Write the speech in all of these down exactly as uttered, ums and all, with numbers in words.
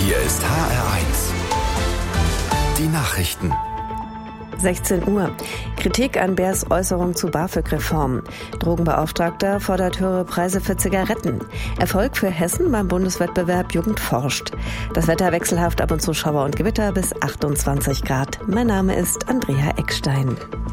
Hier ist H R eins. Die Nachrichten. sechzehn Uhr. Kritik an Beers Äußerung zu BAföG-Reform. Drogenbeauftragter fordert höhere Preise für Zigaretten. Erfolg für Hessen beim Bundeswettbewerb Jugend forscht. Das Wetter wechselhaft, ab und zu Schauer und Gewitter bis achtundzwanzig Grad. Mein Name ist Andrea Eckstein.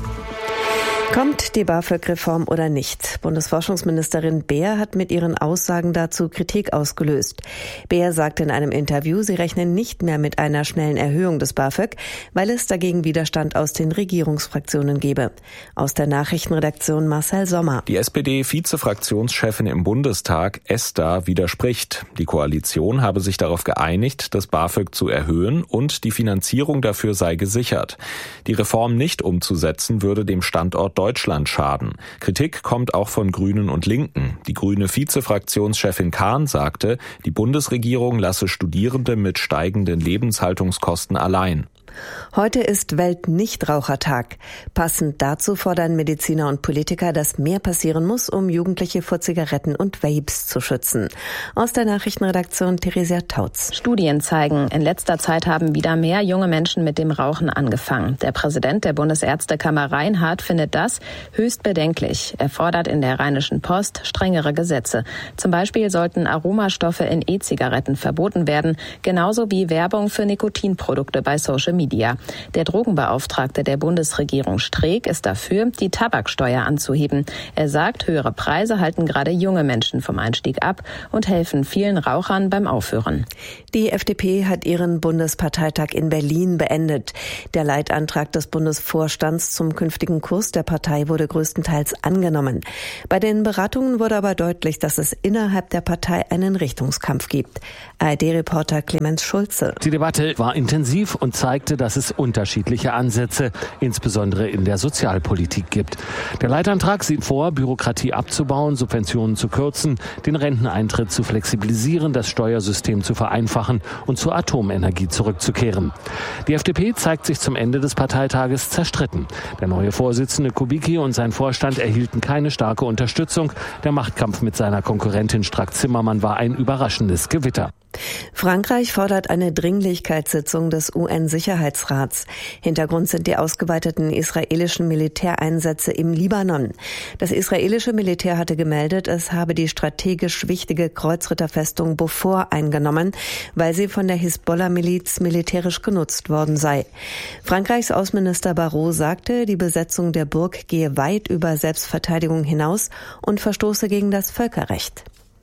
Kommt die BAföG-Reform oder nicht? Bundesforschungsministerin Beer hat mit ihren Aussagen dazu Kritik ausgelöst. Beer sagte in einem Interview, sie rechnen nicht mehr mit einer schnellen Erhöhung des BAföG, weil es dagegen Widerstand aus den Regierungsfraktionen gebe. Aus der Nachrichtenredaktion Marcel Sommer. Die S P D-Vizefraktionschefin im Bundestag, Esther, widerspricht. Die Koalition habe sich darauf geeinigt, das BAföG zu erhöhen und die Finanzierung dafür sei gesichert. Die Reform nicht umzusetzen, würde dem Standort Deutschland schaden. Kritik kommt auch von Grünen und Linken. Die grüne Vizefraktionschefin Kahn sagte, die Bundesregierung lasse Studierende mit steigenden Lebenshaltungskosten allein. Heute ist Welt-Nichtrauchertag. Passend dazu fordern Mediziner und Politiker, dass mehr passieren muss, um Jugendliche vor Zigaretten und Vapes zu schützen. Aus der Nachrichtenredaktion Theresia Tautz. Studien zeigen, in letzter Zeit haben wieder mehr junge Menschen mit dem Rauchen angefangen. Der Präsident der Bundesärztekammer Reinhardt findet das höchst bedenklich. Er fordert in der Rheinischen Post strengere Gesetze. Zum Beispiel sollten Aromastoffe in E-Zigaretten verboten werden, genauso wie Werbung für Nikotinprodukte bei Social Media. Der Drogenbeauftragte der Bundesregierung Streeck ist dafür, die Tabaksteuer anzuheben. Er sagt, höhere Preise halten gerade junge Menschen vom Einstieg ab und helfen vielen Rauchern beim Aufhören. Die F D P hat ihren Bundesparteitag in Berlin beendet. Der Leitantrag des Bundesvorstands zum künftigen Kurs der Partei wurde größtenteils angenommen. Bei den Beratungen wurde aber deutlich, dass es innerhalb der Partei einen Richtungskampf gibt. A R D-Reporter Clemens Schulze. Die Debatte war intensiv und zeigte, dass es unterschiedliche Ansätze, insbesondere in der Sozialpolitik, gibt. Der Leitantrag sieht vor, Bürokratie abzubauen, Subventionen zu kürzen, den Renteneintritt zu flexibilisieren, das Steuersystem zu vereinfachen und zur Atomenergie zurückzukehren. Die F D P zeigt sich zum Ende des Parteitages zerstritten. Der neue Vorsitzende Kubicki und sein Vorstand erhielten keine starke Unterstützung. Der Machtkampf mit seiner Konkurrentin Strack-Zimmermann war ein überraschendes Gewitter. Frankreich fordert eine Dringlichkeitssitzung des U N-Sicherheitsrats. Hintergrund sind die ausgeweiteten israelischen Militäreinsätze im Libanon. Das israelische Militär hatte gemeldet, es habe die strategisch wichtige Kreuzritterfestung Beaufort eingenommen, weil sie von der Hisbollah-Miliz militärisch genutzt worden sei. Frankreichs Außenminister Barrot sagte, die Besetzung der Burg gehe weit über Selbstverteidigung hinaus und verstoße gegen das Völkerrecht.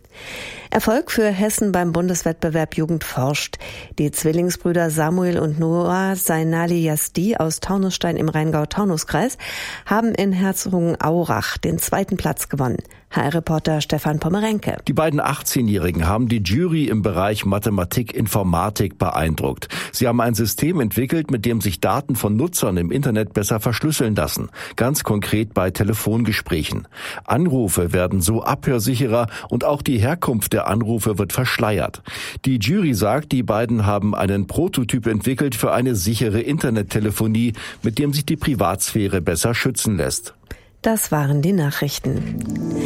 Erfolg für Hessen beim Bundeswettbewerb Jugend forscht. Die Zwillingsbrüder Samuel und Noah Seinali Yazdi aus Taunusstein im Rheingau-Taunus-Kreis haben in Herzogenaurach den zweiten Platz gewonnen. H R-Reporter Stefan Pommerenke. Die beiden achtzehnjährigen haben die Jury im Bereich Mathematik, Informatik beeindruckt. Sie haben ein System entwickelt, mit dem sich Daten von Nutzern im Internet besser verschlüsseln lassen. Ganz konkret bei Telefongesprächen. Anrufe werden so abhörsicherer und auch die Herkunft der Anrufe wird verschleiert. Die Jury sagt, die beiden haben einen Prototyp entwickelt für eine sichere Internettelefonie, mit dem sich die Privatsphäre besser schützen lässt. Das waren die Nachrichten.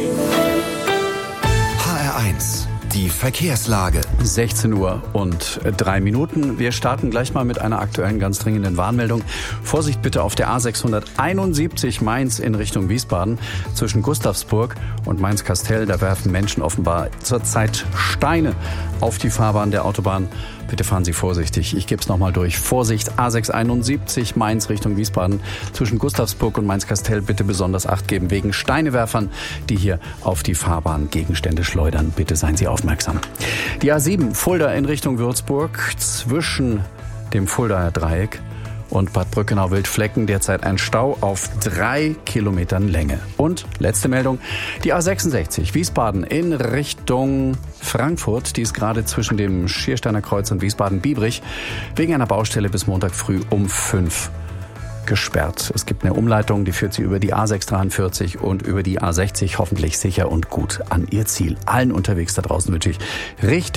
H R eins. Die Verkehrslage. sechzehn Uhr und drei Minuten. Wir starten gleich mal mit einer aktuellen, ganz dringenden Warnmeldung. Vorsicht bitte auf der A sechshunderteinundsiebzig Mainz in Richtung Wiesbaden. Zwischen Gustavsburg und Mainz-Kastell, da werfen Menschen offenbar zurzeit Steine auf die Fahrbahn der Autobahn. Bitte fahren Sie vorsichtig. Ich gebe es nochmal durch. Vorsicht, A sechshunderteinundsiebzig Mainz Richtung Wiesbaden. Zwischen Gustavsburg und Mainz-Kastell bitte besonders Acht geben wegen Steinewerfern, die hier auf die Fahrbahn Gegenstände schleudern. Bitte seien Sie aufmerksam. Die A sieben Fulda in Richtung Würzburg zwischen dem Fuldaer Dreieck und Bad Brückenau-Wildflecken derzeit ein Stau auf drei Kilometern Länge. Und letzte Meldung, die A sechsundsechzig Wiesbaden in Richtung Frankfurt, die ist gerade zwischen dem Schiersteiner Kreuz und Wiesbaden-Biebrich wegen einer Baustelle bis Montag früh um fünf gesperrt. Es gibt eine Umleitung, die führt Sie über die A sechshundertdreiundvierzig und über die A sechzig hoffentlich sicher und gut an Ihr Ziel. Allen unterwegs da draußen wünsche ich richtig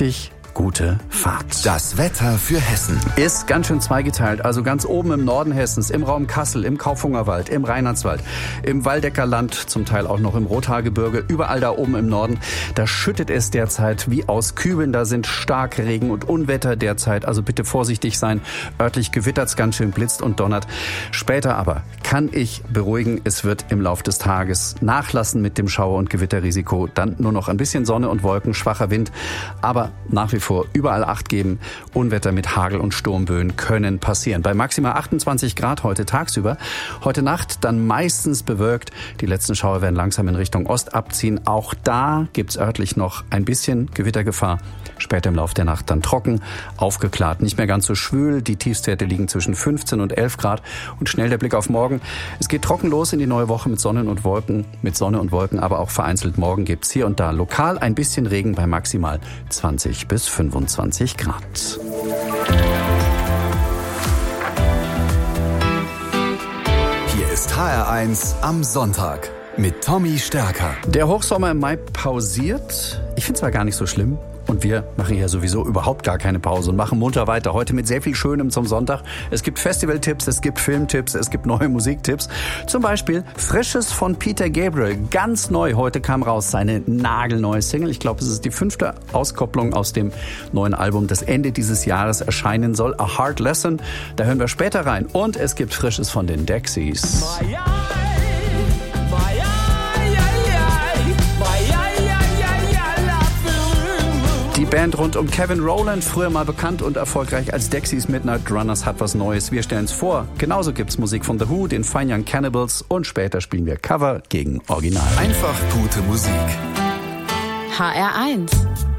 gute Fahrt. Das Wetter für Hessen Ist ganz schön zweigeteilt. Also ganz oben im Norden Hessens, im Raum Kassel, im Kaufhungerwald, im Rheinlandswald, im Waldecker Land, zum Teil auch noch im Rothaargebirge, überall da oben im Norden. Da schüttet es derzeit wie aus Kübeln. Da sind Starkregen und Unwetter derzeit. Also bitte vorsichtig sein. Örtlich gewittert's ganz schön, blitzt und donnert. Später aber kann ich beruhigen, es wird im Lauf des Tages nachlassen mit dem Schauer- und Gewitterrisiko. Dann nur noch ein bisschen Sonne und Wolken, schwacher Wind. Aber nach wie vor überall Acht geben. Unwetter mit Hagel und Sturmböen können passieren. Bei maximal achtundzwanzig Grad heute tagsüber. Heute Nacht dann meistens bewölkt. Die letzten Schauer werden langsam in Richtung Ost abziehen. Auch da gibt's örtlich noch ein bisschen Gewittergefahr. Später im Laufe der Nacht dann trocken, aufgeklärt, nicht mehr ganz so schwül. Die Tiefstwerte liegen zwischen fünfzehn und elf Grad. Und schnell der Blick auf morgen. Es geht trocken los in die neue Woche mit Sonne und Wolken. Mit Sonne und Wolken, aber auch vereinzelt morgen gibt's hier und da lokal ein bisschen Regen bei maximal zwanzig bis fünfundzwanzig Grad. Hier ist H R eins am Sonntag mit Tommy Stärker. Der Hochsommer im Mai pausiert. Ich finde es zwar gar nicht so schlimm. Und wir machen ja sowieso überhaupt gar keine Pause und machen munter weiter. Heute mit sehr viel Schönem zum Sonntag. Es gibt Festivaltipps, es gibt Filmtipps, es gibt neue Musiktipps. Zum Beispiel Frisches von Peter Gabriel. Ganz neu. Heute kam raus seine nagelneue Single. Ich glaube, es ist die fünfte Auskopplung aus dem neuen Album, das Ende dieses Jahres erscheinen soll. A Hard Lesson. Da hören wir später rein. Und es gibt Frisches von den Dexys. Die Band rund um Kevin Rowland, früher mal bekannt und erfolgreich als Dexys Midnight Runners, hat was Neues. Wir stellen es vor. Genauso gibt's Musik von The Who, den Fine Young Cannibals und später spielen wir Cover gegen Original. Einfach gute Musik. H R eins